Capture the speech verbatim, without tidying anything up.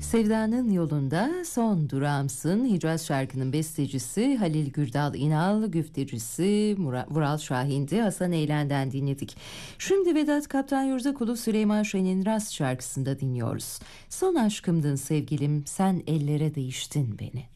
Sevdanın yolunda son durağımsın. Hicaz şarkının bestecisi Halil Gürdal İnal, güftecisi Mura- Vural Şahin'di. Hasan Eğlen'den dinledik. Şimdi Vedat Kaptan Yurdakulu Süleyman Şen'in Rast şarkısında dinliyoruz. Son aşkımdın sevgilim, sen ellere değiştin beni.